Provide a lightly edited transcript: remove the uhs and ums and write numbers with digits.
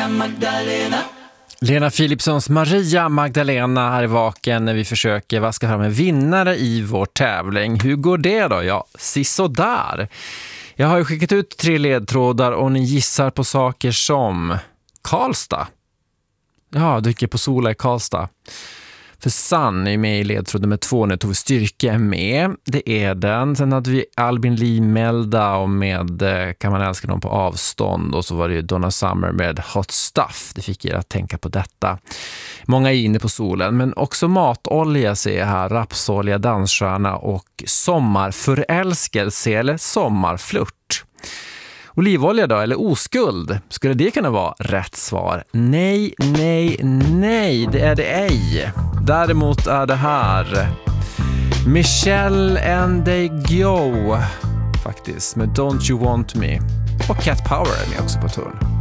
Maria Magdalena. Lena Philipssons Maria Magdalena här i Vaken när vi försöker vaska fram en vinnare i vår tävling. Hur går det då? Ja, sisådär. Jag har ju skickat ut 3 ledtrådar och ni gissar på saker som Karlstad. Ja, dyker på Sola i Karlstad. För Sun är med i ledtråd nummer 2. Nu tog vi Styrke med. Det är den. Sen hade vi Albin Lee Melda och med Kan man älska någon på avstånd. Och så var det ju Donna Summer med Hot Stuff. Det fick er att tänka på detta. Många är inne på solen. Men också matolja ser jag här. Rapsolja, dansstjärna och sommarförälskelse eller sommarflört. Olivolja då, eller oskuld? Skulle det kunna vara rätt svar? Nej, det är det ej. Däremot är det här Michelle and they go faktiskt med Don't You Want Me. Och Cat Power är med också på tull.